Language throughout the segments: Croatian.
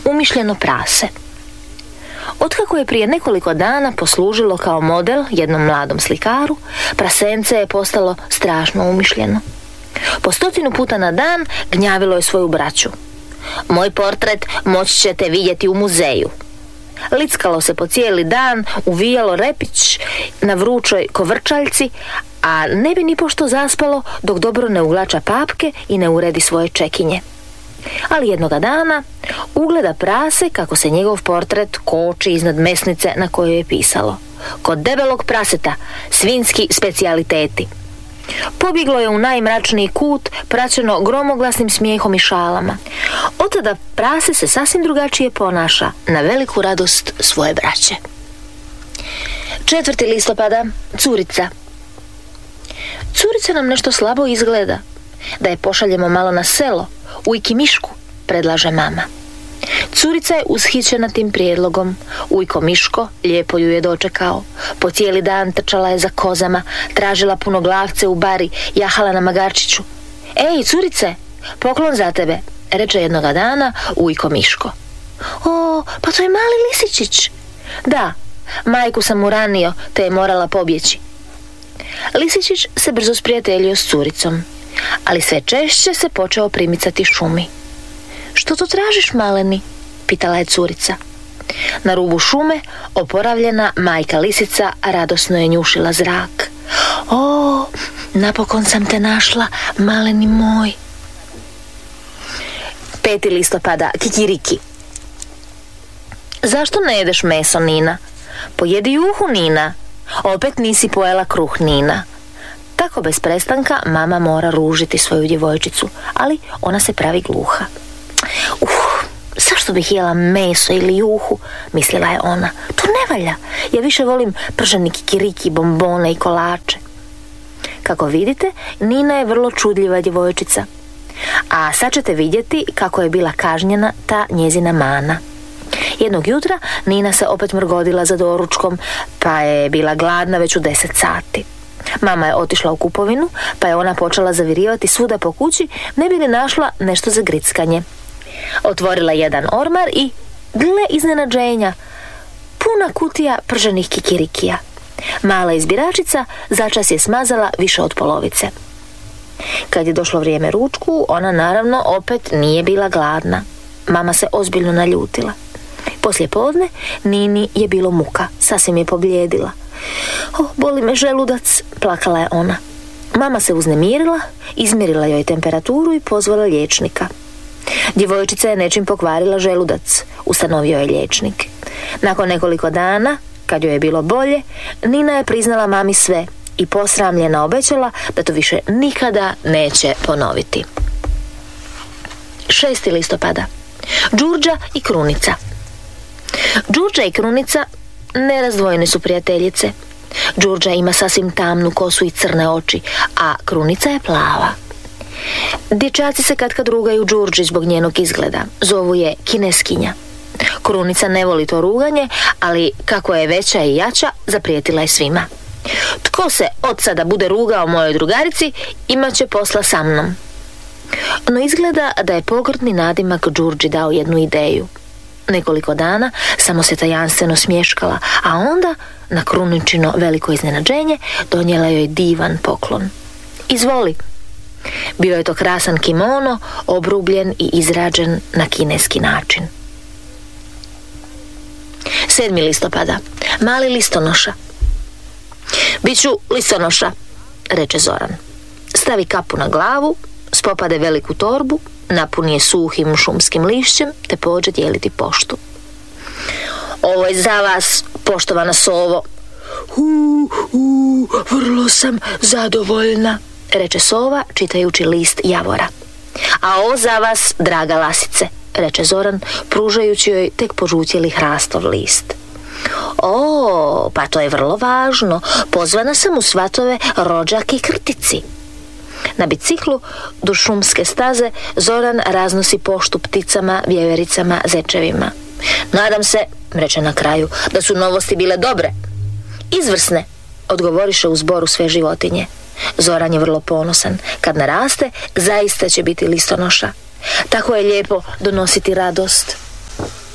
umišljeno prase. Otkako je prije nekoliko dana poslužilo kao model jednom mladom slikaru, prasence je postalo strašno umišljeno. Po 100 puta na dan gnjavilo je svoju braću. Moj portret moći ćete vidjeti u muzeju. Lickalo se po cijeli dan, uvijalo repić na vrućoj kovrčaljci, a ne bi ni pošto zaspalo dok dobro ne uglača papke i ne uredi svoje čekinje. Ali jednoga dana ugleda prase kako se njegov portret koči iznad mesnice na kojoj je pisalo: kod debelog praseta, svinjski specijaliteti. Pobjeglo je u najmračniji kut, praćeno gromoglasnim smijehom i šalama. Od tada prase se sasvim drugačije ponaša, na veliku radost svoje braće. 4. listopada, curica. Curica nam nešto slabo izgleda. Da je pošaljemo malo na selo, u Ikimišku, predlaže mama. Curica je ushićena tim prijedlogom. Ujko Miško lijepo ju je dočekao. Po cijeli dan trčala je za kozama, tražila punoglavce u bari, jahala na magarčiću. Ej, curice, poklon za tebe, reče jednoga dana Ujko Miško. O, pa to je mali lisičić. Da, majku sam uranio, te je morala pobjeći. Lisičić se brzo sprijateljio s curicom, ali sve češće se počeo primicati šumi. Što to tražiš, maleni? Pitala je curica. Na rubu šume oporavljena majka lisica radosno je njušila zrak. O, napokon sam te našla, maleni moj. 5. listopada, kikiriki. Zašto ne jedeš meso, Nina? Pojedi juhu, Nina. Opet nisi pojela kruh, Nina. Tako bez prestanka mama mora ružiti svoju djevojčicu, ali ona se pravi gluha. Zašto bih jela meso ili juhu, mislila je ona. To ne valja, ja više volim prženi kikiriki, bombone i kolače. Kako vidite, Nina je vrlo čudljiva djevojčica. A sad ćete vidjeti kako je bila kažnjena ta njezina mana. Jednog jutra Nina se opet mrgodila za doručkom, pa je bila gladna već u 10 sati. Mama je otišla u kupovinu, pa je ona počela zavirivati svuda po kući, ne bi li našla nešto za grickanje. Otvorila jedan ormar i, gle iznenađenja, puna kutija prženih kikirikija. Mala izbiračica začas je smazala više od polovice. Kad je došlo vrijeme ručku, ona naravno opet nije bila gladna. Mama se ozbiljno naljutila. Poslije podne Nini je bilo muka, sasvim je pobljedila. O, boli me želudac, plakala je ona. Mama se uznemirila, izmjerila joj temperaturu i pozvala liječnika. Djevojčica je nečim pokvarila želudac, ustanovio je liječnik. Nakon nekoliko dana, kad joj je bilo bolje, Nina je priznala mami sve i posramljena obećala da to više nikada neće ponoviti. 6. listopada. Đurđa i Krunica. Đurđa i Krunica nerazdvojene su prijateljice. Đurđa ima sasvim tamnu kosu i crne oči, a Krunica je plava. Dječaci se katkad rugaju Đurđi zbog njenog izgleda. Zovu je kineskinja. Krunica ne voli to ruganje, ali kako je veća i jača, zaprijetila je svima. Tko se od sada bude rugao mojoj drugarici, imat će posla sa mnom. No izgleda da je pogrdni nadimak Đurđi dao jednu ideju. Nekoliko dana samo se tajanstveno smješkala, a onda, na Kruničino veliko iznenađenje, donijela joj divan poklon. Izvoli. Bio je to krasan kimono, obrubljen i izrađen na kineski način. 7. listopada. Mali listonoša. Biću listonoša, reče Zoran. Stavi kapu na glavu, spopade veliku torbu, napuni je suhim šumskim lišćem, te pođe dijeliti poštu. Ovo je za vas, poštovana sovo. Vrlo sam zadovoljna, reče sova, čitajući list javora. A ovo za vas, draga lasice, reče Zoran, pružajući joj tek požutjeli hrastov list. O, pa to je vrlo važno. Pozvana sam u svatove rođak i krtici. Na biciklu do šumske staze Zoran raznosi poštu pticama, vjevericama, zečevima. Nadam se, reče na kraju, da su novosti bile dobre. Izvrsne, odgovoriše u zboru sve životinje. Zoran je vrlo ponosan. Kad naraste, zaista će biti listonoša. Tako je lijepo donositi radost.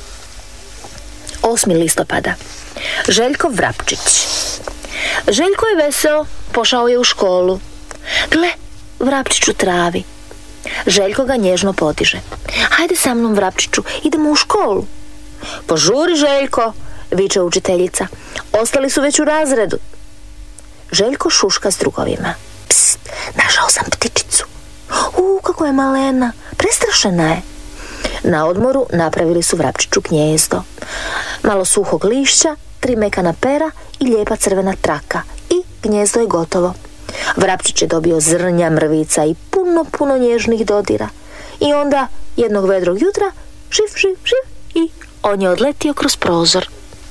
8. listopada. Željko Vrapčić. Željko je veseo, pošao je u školu. Gle, Vrapčić u travi. Željko ga nježno potiže. Hajde sa mnom, Vrapčiću, idemo u školu. Požuri, Željko, viče učiteljica. Ostali su već u razredu. Željko šuška s drugovima. Pst, našao sam ptičicu. Kako je malena, prestrašena je. Na odmoru napravili su Vrapčiću gnijezdo. Malo suhog lišća, 3 mekana pera i lijepa crvena traka. I gnijezdo je gotovo. Vrapčić je dobio zrnja, mrvica i puno nježnih dodira. I onda, jednog vedrog jutra, živ i on je odletio kroz prozor.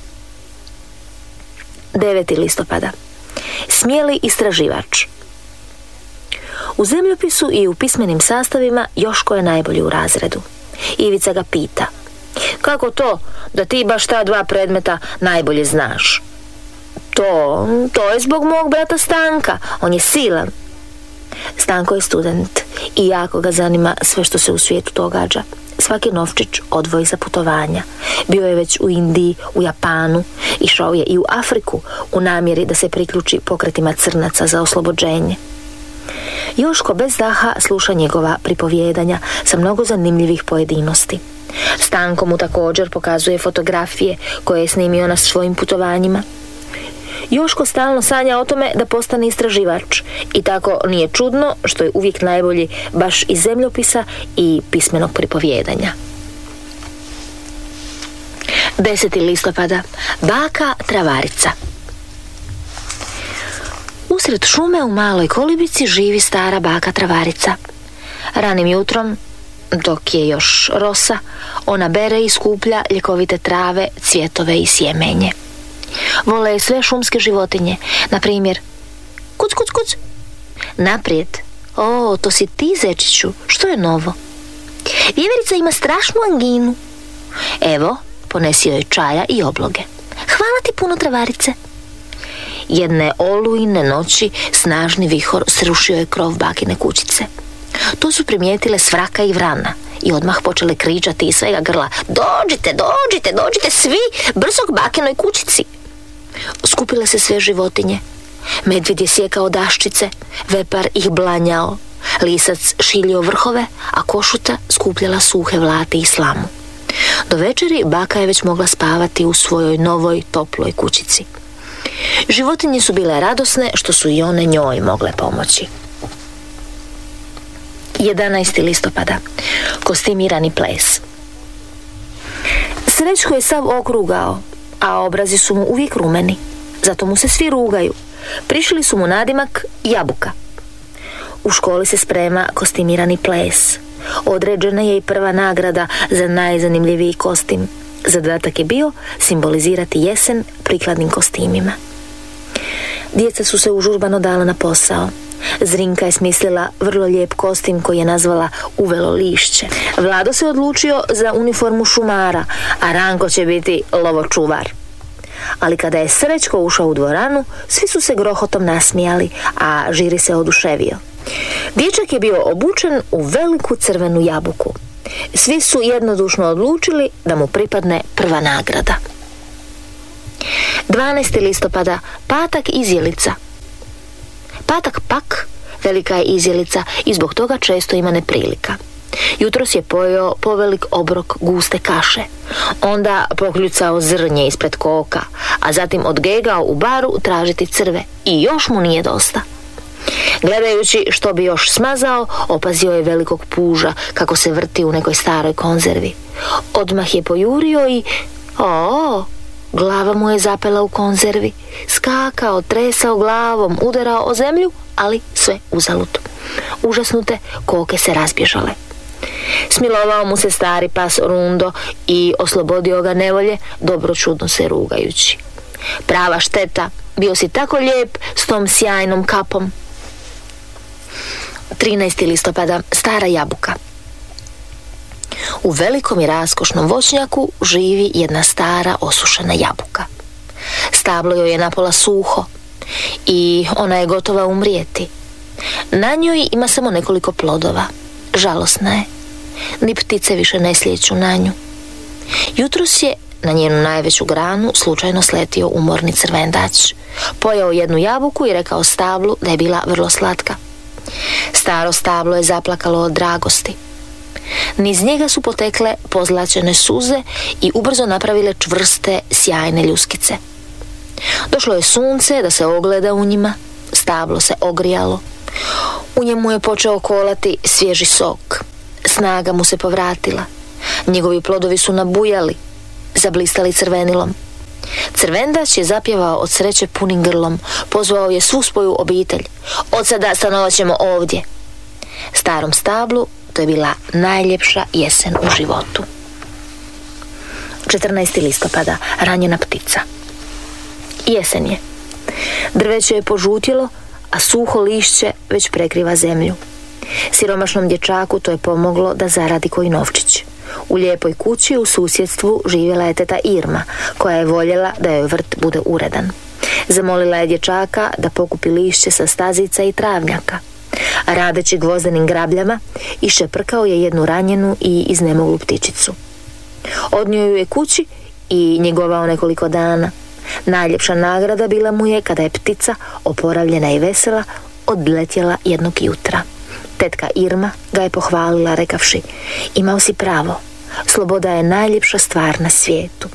9. listopada. Smjeli istraživač. U zemljopisu i u pismenim sastavima Joško je najbolji u razredu. Ivica ga pita: kako to da ti baš ta 2 predmeta najbolje znaš? To je zbog mog brata Stanka, on je silan. Stanko je student i jako ga zanima sve što se u svijetu događa. Svaki novčić odvoji za putovanja. Bio je već u Indiji, u Japanu, išao je i u Afriku u namjeri da se priključi pokretima crnaca za oslobođenje. Joško bez daha sluša njegova pripovijedanja sa mnogo zanimljivih pojedinosti. Stanko mu također pokazuje fotografije koje je snimio na svojim putovanjima. Joško stalno sanja o tome da postane istraživač i tako nije čudno što je uvijek najbolji baš iz zemljopisa i pismenog pripovijedanja. 10. listopada. Baka Travarica. Usred šume u maloj kolibici živi stara baka Travarica. Ranim jutrom, dok je još rosa, ona bere i skuplja ljekovite trave, cvjetove i sjemenje. Vole je sve šumske životinje, na primjer kuc, kuc, kuc. Naprijed. O, to si ti, zečiću, što je novo? Vjeverica ima strašnu anginu. Evo, ponesi joj čaja i obloge. Hvala ti puno, Travarice. Jedne olujne noći snažni vihor srušio je krov bakine kućice. To su primijetile Svraka i Vrana i odmah počele kričati iz svega grla: dođite svi, brzo k bakinoj kućici. Skupile se sve životinje. Medvjed je sjekao daščice, vepar ih blanjao, lisac šiljio vrhove, a košuta skupljala suhe vlate i slamu. Do večeri baka je već mogla spavati u svojoj novoj toploj kućici. Životinje su bile radosne što su i one njoj mogle pomoći. 11. listopada. Kostimirani ples. Srećko je sav okrugao, a obrazi su mu uvijek rumeni. Zato mu se svi rugaju. Prišli su mu nadimak Jabuka. U školi se sprema kostimirani ples. Određena je i prva nagrada za najzanimljiviji kostim. Zadatak je bio simbolizirati jesen prikladnim kostimima. Djeca su se užurbano dala na posao. Zrinka je smislila vrlo lijep kostim koji je nazvala Uvelo lišće. Vlado se odlučio za uniformu šumara, a Ranko će biti lovočuvar. Ali kada je Srećko ušao u dvoranu, svi su se grohotom nasmijali, a žiri se oduševio. Dječak je bio obučen u veliku crvenu jabuku. Svi su jednodušno odlučili da mu pripadne prva nagrada. 12. listopada. Patak izjelica. Patak pak velika je izjelica i zbog toga često ima neprilika. Jutros je pojeo povelik obrok guste kaše, onda pokljucao zrnje ispred koka, a zatim odgegao u baru tražiti crve i još mu nije dosta. Gledajući što bi još smazao, opazio je velikog puža kako se vrti u nekoj staroj konzervi. Odmah je pojurio i glava mu je zapela u konzervi. Skakao, tresao glavom, udarao o zemlju, ali sve uzalud. Užasnute koke se razbježale. Smilovao mu se stari pas Rundo i oslobodio ga nevolje, dobročudno se rugajući. Prava šteta, bio si tako lijep s tom sjajnom kapom. 13. listopada. Stara jabuka. U velikom i raskošnom voćnjaku živi jedna stara osušena jabuka. Stablo joj je napola suho i ona je gotova umrijeti. Na njoj ima samo nekoliko plodova. Žalosna je. Ni ptice više ne slijeću na nju. Jutros je na njenu najveću granu slučajno sletio umorni crvendač. Pojeo jednu jabuku i rekao stablu da je bila vrlo slatka. Staro stablo je zaplakalo od dragosti. Niz njega su potekle pozlaćene suze i ubrzo napravile čvrste, sjajne ljuskice. Došlo je sunce da se ogleda u njima, stablo se ogrijalo. U njemu je počeo kolati svježi sok. Snaga mu se povratila. Njegovi plodovi su nabujali, zablistali crvenilom. Crvendač je zapjevao od sreće punim grlom, pozvao je svu svoju obitelj. Od sada stanovat ćemo ovdje. Starom stablu to je bila najljepša jesen u životu. 14. listopada, ranjena ptica. Jesen je. Drveće je požutjelo, a suho lišće već prekriva zemlju. Siromašnom dječaku to je pomoglo da zaradi koji novčić. U lijepoj kući u susjedstvu živjela je teta Irma, koja je voljela da joj vrt bude uredan. Zamolila je dječaka da pokupi lišće sa stazica i travnjaka. Radeći gvozdenim grabljama, iščeprkao je jednu ranjenu i iznemoglu ptičicu. Odnio ju je kući i njegovao nekoliko dana. Najljepša nagrada bila mu je kada je ptica, oporavljena i vesela, odletjela jednog jutra. Tetka Irma ga je pohvalila rekavši: imao si pravo, sloboda je najljepša stvar na svijetu.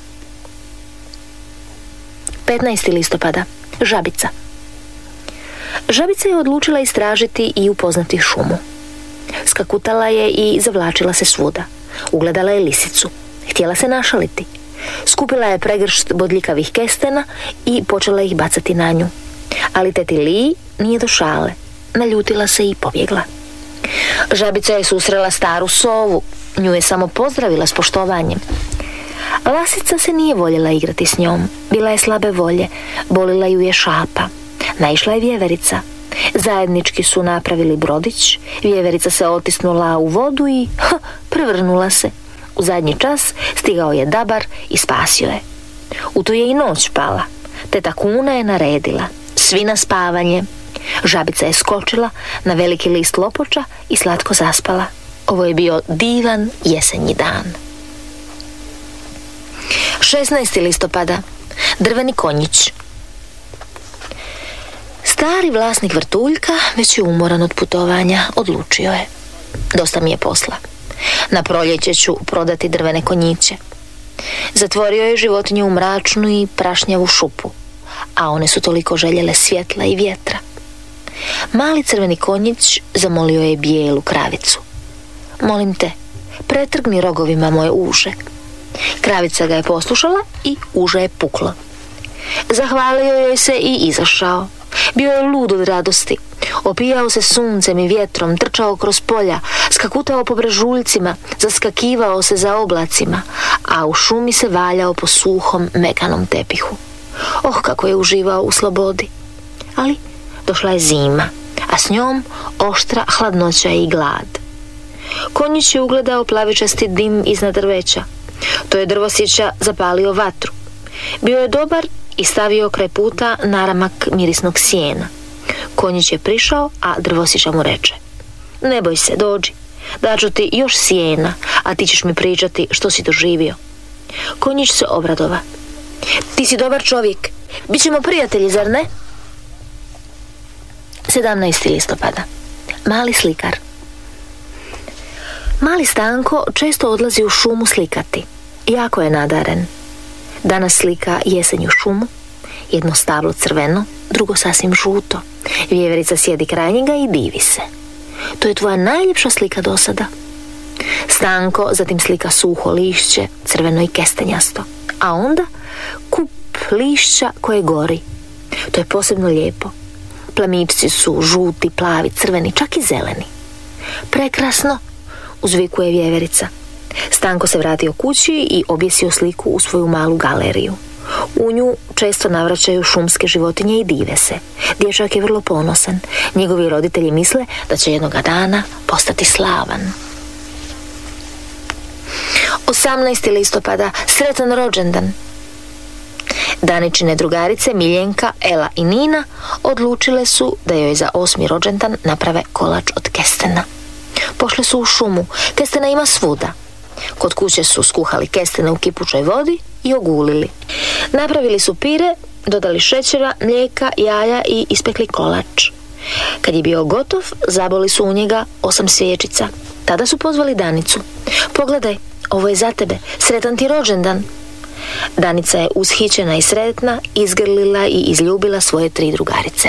15. listopada, žabica. Žabica je odlučila istražiti i upoznati šumu. Skakutala je i zavlačila se svuda. Ugledala je lisicu. Htjela se našaliti. Skupila je pregršt bodljikavih kestena i počela ih bacati na nju. Ali teti Li nije do šale. Naljutila se i pobjegla. Žabica je susrela staru sovu. Nju je samo pozdravila s poštovanjem. Lasica se nije voljela igrati s njom. Bila je slabe volje. Bolila ju je šapa. Naišla je vjeverica. Zajednički su napravili brodić. Vjeverica se otisnula u vodu i prevrnula se. U zadnji čas stigao je dabar i spasio je. U to je i noć pala. Teta Kuna je naredila: svi na spavanje. Žabica je skočila na veliki list lopoča i slatko zaspala. Ovo je bio divan jesenji dan. 16. listopada, drveni konjić. Stari vlasnik vrtuljka već je umoran od putovanja. Odlučio je: dosta mi je posla. Na proljeće ću prodati drvene konjiće. Zatvorio je životinje u mračnu i prašnjavu šupu, a one su toliko željele svjetla i vjetra. Mali crveni konjić zamolio je bijelu kravicu: molim te, pretrgni rogovima moje uže. Kravica ga je poslušala i uže je puklo. Zahvalio joj se i izašao. Bio je lud od radosti. Opijao se suncem i vjetrom, trčao kroz polja, skakutao po brežuljcima, zaskakivao se za oblacima, a u šumi se valjao po suhom, mekanom tepihu. Oh, kako je uživao u slobodi! Ali došla je zima, a s njom oštra hladnoća i glad. Konjić je ugledao plavičasti dim iznad drveća. To je drvosjeća zapalio vatru. Bio je dobar i stavio kraj puta naramak mirisnog sjena. Konjić je prišao, a drvosjeća mu reče: ne boj se, dođi, daću ti još sjena, a ti ćeš mi pričati što si doživio. Konjić se obradova: ti si dobar čovjek, bit ćemo prijatelji, zar ne? 17. listopada, mali slikar. Mali Stanko često odlazi u šumu slikati. Jako je nadaren. Danas slika jesenju šumu, jedno stablo crveno, drugo sasvim žuto. Vjeverica sjedi kraj njega i divi se. To je tvoja najljepša slika do sada. Stanko zatim slika suho lišće, crveno i kestenjasto, a onda kup lišća koje gori. To je posebno lijepo. Plamičci su žuti, plavi, crveni, čak i zeleni. Prekrasno, uzvikuje vjeverica. Stanko se vratio kući i objesio sliku u svoju malu galeriju. U nju često navraćaju šumske životinje i dive se. Dječak je vrlo ponosan. Njegovi roditelji misle da će jednoga dana postati slavan. 18. listopada, sretan rođendan. Daničine drugarice Miljenka, Ela i Nina odlučile su da joj za 8. rođendan naprave kolač od kestena. Pošle su u šumu. Kestena ima svuda. Kod kuće su skuhali kestene u kipućoj vodi i ogulili. Napravili su pire, dodali šećera, mlijeka, jaja i ispekli kolač. Kad je bio gotov, zaboli su u njega 8 svijećica. Tada su pozvali Danicu. Pogledaj, ovo je za tebe, sretan ti rođendan. Danica je ushićena i sretna izgrlila i izljubila svoje 3 drugarice.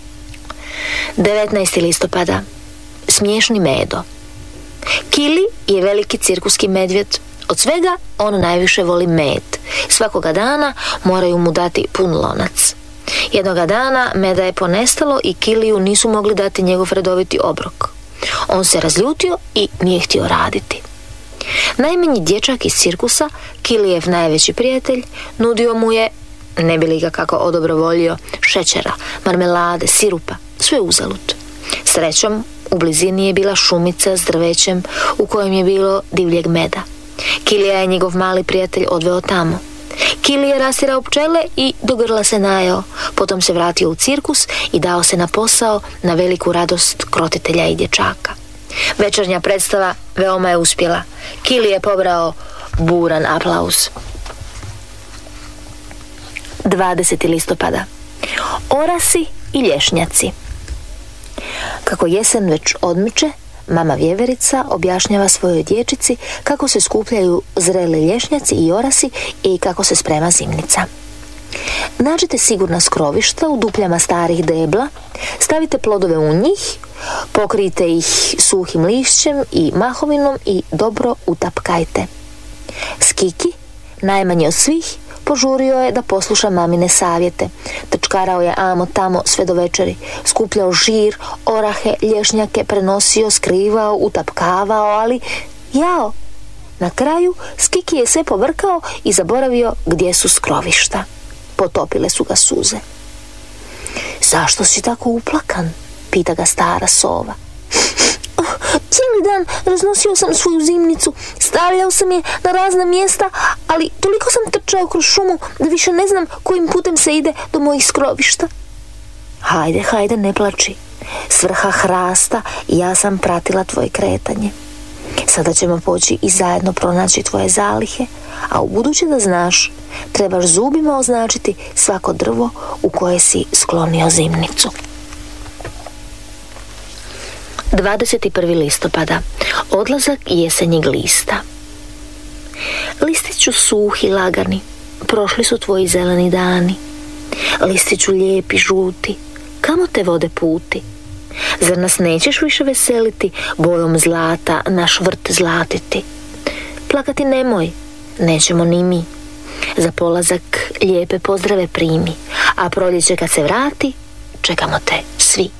19. listopada. Smiješni Medo. Kili je veliki cirkuski medvjed. Od svega on najviše voli med. Svakoga dana moraju mu dati pun lonac. Jednoga dana meda je ponestalo i Kiliju nisu mogli dati njegov redoviti obrok. On se razljutio i nije htio raditi. Najmanji dječak iz cirkusa, Kilijev najveći prijatelj, nudio mu je, ne bi li ga kako odobrovoljio, šećera, marmelade, sirupa, sve uzalud. Srećom, u blizini je bila šumica s drvećem u kojem je bilo divljeg meda. Kilija je njegov mali prijatelj odveo tamo. Kili je rastirao pčele i do grla se najeo. Potom se vratio u cirkus i dao se na posao na veliku radost krotitelja i dječaka. Večernja predstava veoma je uspjela. Kili je pobrao buran aplauz. 20. listopada. Orasi i lješnjaci. Kako jesen već odmiče, mama Vjeverica objašnjava svojoj dječici kako se skupljaju zreli lješnjaci i orasi i kako se sprema zimnica. Nađite sigurna skrovišta u dupljama starih debla, stavite plodove u njih, pokrijte ih suhim lišćem i mahovinom i dobro utapkajte. Skiki, najmanji od svih, požurio je da posluša mamine savjete. Trčkarao je amo tamo sve do večeri, skupljao žir, orahe, lješnjake, prenosio, skrivao, utapkavao, ali jao! Na kraju Skiki je sve povrkao i zaboravio gdje su skrovišta. Potopile su ga suze. Zašto si tako uplakan? Pita ga stara sova. Cijeli dan raznosio sam svoju zimnicu, stavljao sam je na razna mjesta, ali toliko sam trčao kroz šumu da više ne znam kojim putem se ide do mojih skrovišta. Hajde, ne plači. S vrha hrasta ja sam pratila tvoje kretanje. Sada ćemo poći i zajedno pronaći tvoje zalihe, a u buduće da znaš, trebaš zubima označiti svako drvo u koje si sklonio zimnicu. 21. listopada. Odlazak jesenjeg lista. Listiću suhi, lagani, prošli su tvoji zeleni dani. Listiću lijepi, žuti, kamo te vode puti? Zar nas nećeš više veseliti, bojom zlata naš vrt zlatiti? Plakati nemoj, nećemo ni mi. Za polazak lijepe pozdrave primi, a proljeće kad se vrati, čekamo te svi.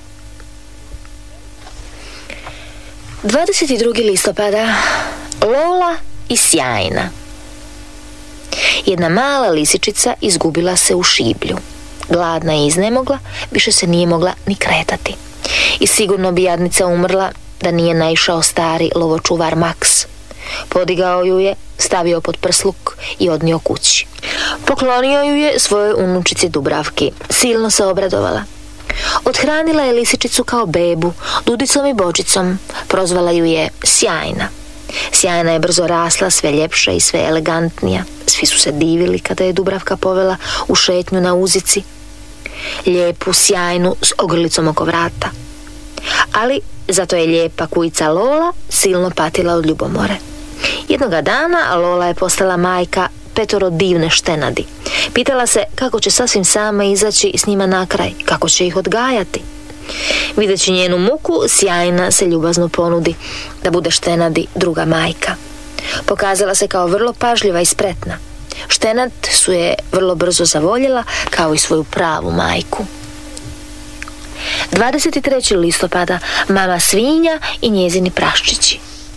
22. listopada. Lola i sjajna. Jedna mala lisičica izgubila se u šiblju. Gladna i iznemogla, više se nije mogla ni kretati. I sigurno bi jadnica umrla da nije naišao stari lovočuvar Max. Podigao ju je, stavio pod prsluk i odnio kući. Poklonio ju je svojoj unučici Dubravki. Silno se obradovala. Othranila je lisičicu kao bebu, dudicom i bočicom. Prozvala ju je Sjajna. Sjajna je brzo rasla, sve ljepša i sve elegantnija. Svi su se divili kada je Dubravka povela u šetnju na uzici. Lijepu, sjajnu, s ogrlicom oko vrata. Ali zato je lijepa kujica Lola silno patila od ljubomore. Jednoga dana Lola je postala majka 5 divne štenadi. Pitala se kako će sasvim sama izaći s njima na kraj, kako će ih odgajati. Videći njenu muku, Sjajna se ljubazno ponudi da bude štenadi druga majka. Pokazala se kao vrlo pažljiva i spretna. Štenad su je vrlo brzo zavoljela kao i svoju pravu majku. 23. listopada. Mama svinja i njezini praščići.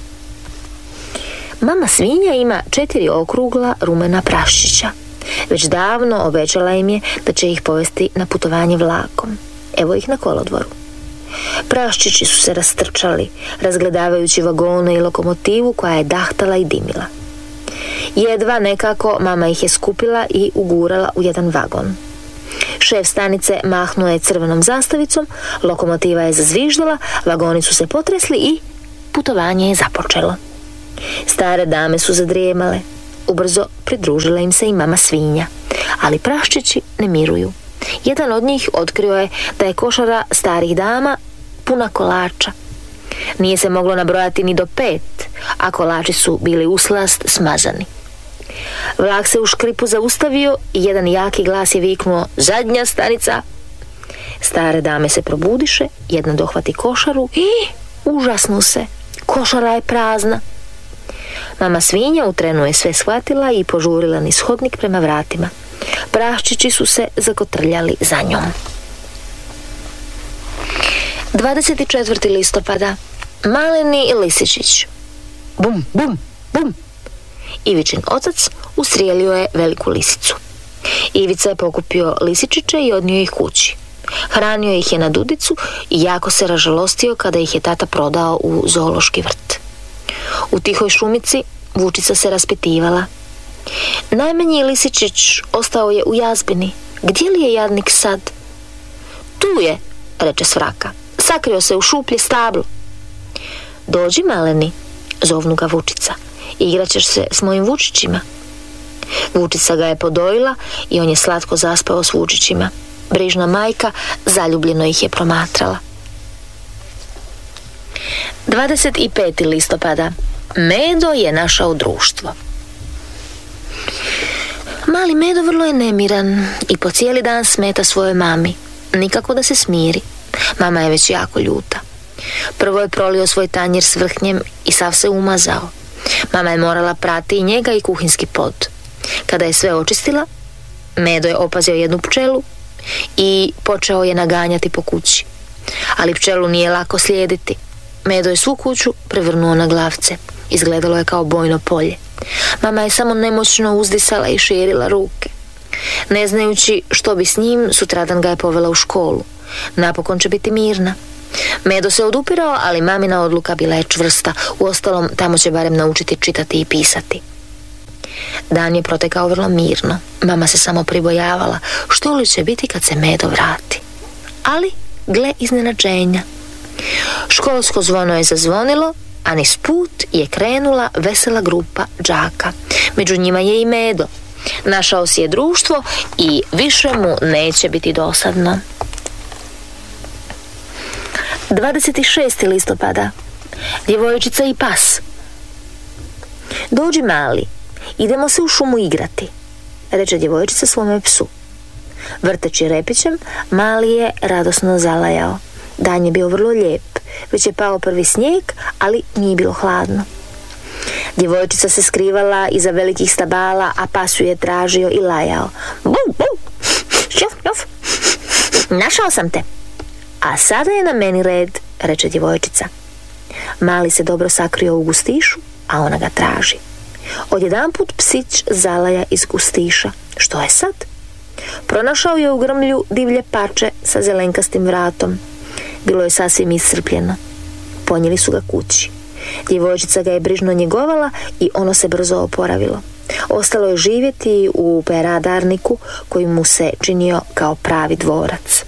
Mama svinja ima 4 okrugla rumena praščića. Već davno obećala im je da će ih povesti na putovanje vlakom. Evo ih na kolodvoru. Praščići su se rastrčali, razgledavajući vagone i lokomotivu koja je dahtala i dimila. Jedva nekako mama ih je skupila i ugurala u jedan vagon. Šef stanice mahnuo je crvenom zastavicom, lokomotiva je zazviždala, vagoni su se potresli i putovanje je započelo. Stare dame su zadrijemale. Ubrzo pridružila im se i mama svinja, ali praščići ne miruju. Jedan od njih otkrio je da je košara starih dama puna kolača. Nije se moglo nabrojati ni do 5, a kolači su bili uslast smazani. Vlak se u škripu zaustavio i jedan jaki glas je viknuo: zadnja stanica. Stare dame se probudiše, jedna dohvati košaru i užasnu se. Košara je prazna. Mama svinja u trenu je sve shvatila i požurila niz hodnik prema vratima. Praščići su se zakotrljali za njom. 24. listopada. Maleni lisičić. Bum, bum, bum. Ivičin otac ustrijelio je veliku lisicu. Ivica je pokupio lisičiće i odnio ih kući. Hranio ih je na dudicu i jako se ražalostio kada ih je tata prodao u zoološki vrt. U tihoj šumici Vučica se raspitivala. Najmanji lisičić ostao je u jazbini. Gdje li je jadnik sad? Tu je, reče Svraka. Sakrio se u šuplje stablo. Dođi, maleni, zovnu ga Vučica. Igraćeš se s mojim Vučićima. Vučica ga je podojila i on je slatko zaspao s Vučićima. Brižna majka zaljubljeno ih je promatrala. 25. listopada. Medo je našao društvo. Mali Medo vrlo je nemiran i po cijeli dan smeta svojoj mami. Nikako da se smiri. Mama je već jako ljuta. Prvo je prolio svoj tanjir s vrhnjem i sav se umazao. Mama je morala prati i njega i kuhinski pod. Kada je sve očistila, Medo je opazio jednu pčelu i počeo je naganjati po kući. Ali pčelu nije lako slijediti. Medo je svu kuću prevrnuo na glavce. Izgledalo je kao bojno polje. Mama je samo nemoćno uzdisala i širila ruke. Ne znajući što bi s njim, sutradan ga je povela u školu. Napokon će biti mirna. Medo se odupirao, ali mamina odluka bila je čvrsta. Uostalom, tamo će barem naučiti čitati i pisati. Dan je protekao vrlo mirno. Mama se samo pribojavala što li će biti kad se Medo vrati. Ali, gle iznenađenja. Školsko zvono je zazvonilo, a niz put je krenula vesela grupa đaka. Među njima je i Medo. Našao si je društvo i više mu neće biti dosadno. 26. listopada. Djevojčica i pas. Dođi, mali, idemo se u šumu igrati, reče djevojčica svome psu. Vrteći repićem, mali je radosno zalajao. Dan je bio vrlo lijep, već je pao prvi snijeg, ali nije bilo hladno. Djevojčica se skrivala iza velikih stabala, a pas ju je tražio i lajao. Bum, bum, šof, šof. Našao sam te. A sada je na meni red, reče djevojčica. Mali se dobro sakrio u gustišu, a ona ga traži. Odjedanput psić zalaja iz gustiša. Što je sad? Pronašao je u grmlju divlje pače sa zelenkastim vratom. Bilo je sasvim iscrpljeno. Ponijeli su ga kući. Djevojčica ga je brižno njegovala i ono se brzo oporavilo. Ostalo je živjeti u peradarniku koji mu se činio kao pravi dvorac.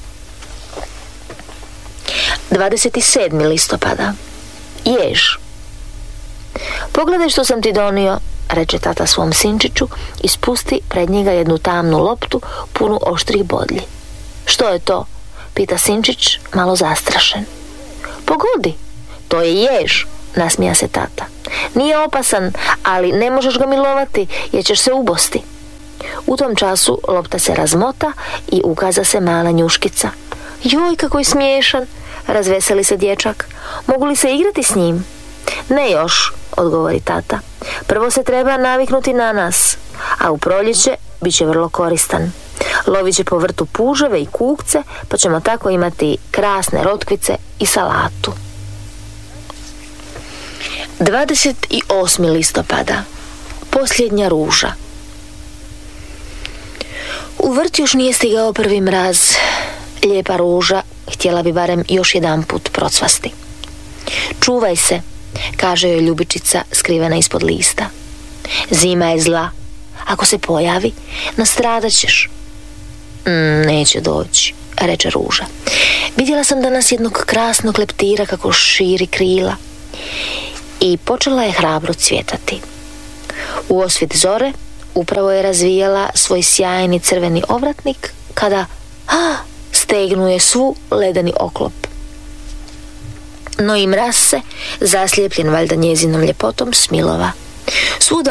27. listopada. Jež. Pogledaj što sam ti donio, reče tata svom sinčiću i spusti pred njega jednu tamnu loptu punu oštrih bodlji. Što je to? Pita sinčić malo zastrašen. Pogodi, to je jež, nasmija se tata. Nije opasan, ali ne možeš ga milovati jer ćeš se ubosti. U tom času lopta se razmota i ukaza se mala njuškica. Joj, kako je smiješan, razveseli se dječak. Mogu li se igrati s njim? Ne još, odgovori tata. Prvo se treba naviknuti na nas, a u proljeće bit će vrlo koristan. Lovit će po vrtu puževe i kukce, pa ćemo tako imati krasne rotkvice i salatu. 28. listopada. Posljednja ruža. U vrt još nije stigao prvi mraz. Lijepa ruža htjela bi barem još jedan put procvasti. Čuvaj se, kaže joj ljubičica skrivena ispod lista. Zima je zla. Ako se pojavi, nastradat ćeš. Neće doći, reče ruža. Vidjela sam danas jednog krasnog leptira kako širi krila. i počela je hrabro cvjetati. U osvit zore upravo je razvijala svoj sjajni crveni ovratnik kada stegnuje svu ledeni oklop. No i mraz se, zaslijepljen valjda njezinom ljepotom, smilova. Svuda